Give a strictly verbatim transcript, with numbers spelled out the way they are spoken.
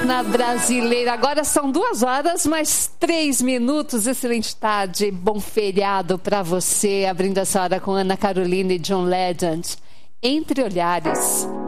Na Brasileira, agora são duas horas, mais três minutos. Excelente tarde, bom feriado para você. Abrindo essa hora com Ana Carolina e John Legend. Entre Olhares.